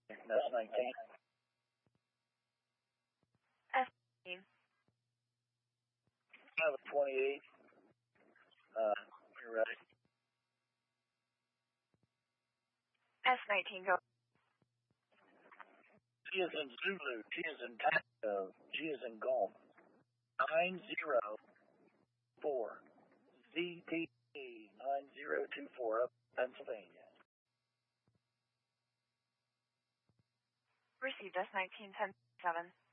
That's 19. S19. I have a 28. You're ready. S19, go. G is in Zulu, T is in Tango, G is in Golf. 904. ZTE 9024 up Pennsylvania. Received S19, 10-7.